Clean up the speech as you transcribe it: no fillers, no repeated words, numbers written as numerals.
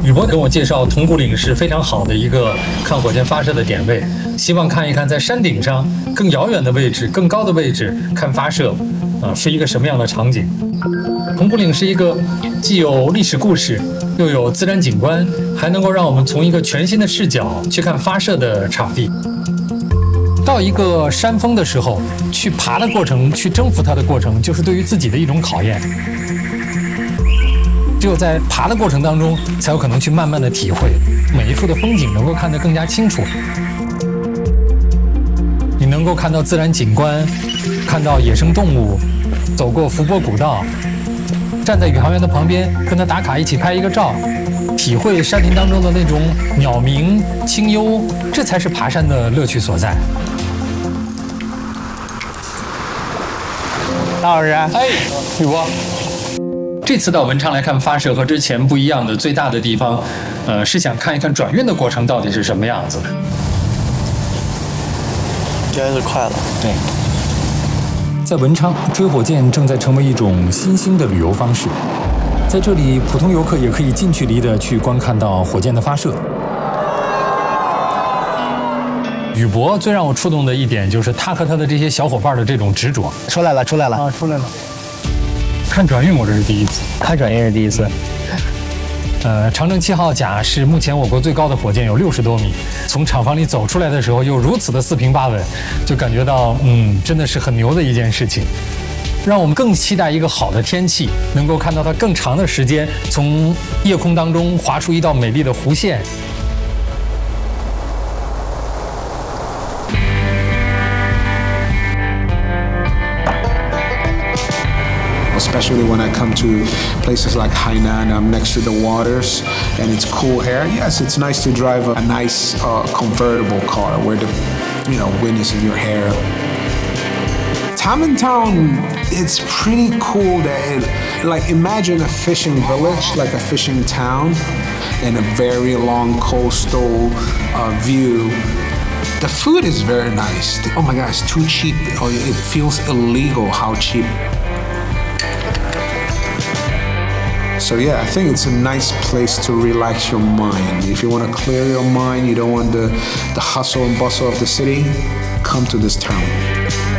宇博跟我介绍，铜鼓岭是非常好的一个看火箭发射的点位，希望看一看在山顶上更遥远的位置、更高的位置看发射，是一个什么样的场景。铜鼓岭是一个既有历史故事，又有自然景观，还能够让我们从一个全新的视角去看发射的场地。到一个山峰的时候，去爬的过程，去征服它的过程，就是对于自己的一种考验。只有在爬的过程当中，才有可能去慢慢的体会每一处的风景，能够看得更加清楚。你能够看到自然景观，看到野生动物，走过伏波古道，站在宇航员的旁边跟他打卡，一起拍一个照，体会山林当中的那种鸟鸣清幽，这才是爬山的乐趣所在。 大老师， 哎，宇博。这次到文昌来看发射和之前不一样的最大的地方，是想看一看转运的过程到底是什么样子的。 应该是快了。 对，在文昌追火箭正在成为一种新兴的旅游方式，在这里普通游客也可以近距离的去观看到火箭的发射。宇博最让我触动的一点就是他和他的这些小伙伴的这种执着。 出来了，出来了啊，出来了。看转运我这是第一次， 看转运是第一次。 长征7号甲是目前我国最高的火箭，有60多米。从厂房里走出来的时候，又如此的四平八稳，就感觉到，真的是很牛的一件事情。让我们更期待一个好的天气，能够看到它更长的时间从夜空当中划出一道美丽的弧线。 Especially when I come to places like Hainan, I'm next to the waters and it's cool air. Yes, it's nice to drive a nice convertible car where the wind is in your hair. Tamantown, it's pretty cool that imagine a fishing village, like a fishing town, and a very long coastal view. The food is very nice. Oh my God, it's too cheap. Oh, it feels illegal how cheap. So yeah, I think it's a nice place to relax your mind. If you want to clear your mind, you don't want the hustle and bustle of the city, come to this town.